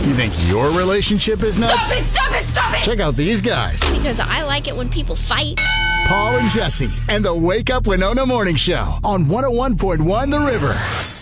You think your relationship is nuts? Stop it! Check out these guys. Because I like it when people fight. Paul and Jesse and the Wake Up Winona Morning Show on 101.1 The River.